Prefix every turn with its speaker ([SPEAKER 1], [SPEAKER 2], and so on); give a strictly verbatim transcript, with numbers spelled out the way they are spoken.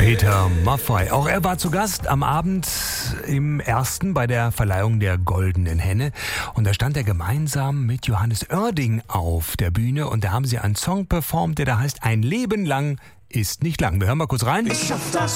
[SPEAKER 1] Peter Maffay. Auch er war zu Gast am Abend im ersten bei der Verleihung der Goldenen Henne. Und da stand er gemeinsam mit Johannes Oerding auf der Bühne. Und da haben sie einen Song performt, der da heißt Ein Leben lang ist nicht lang. Wir hören mal kurz rein.
[SPEAKER 2] Ich schaff das.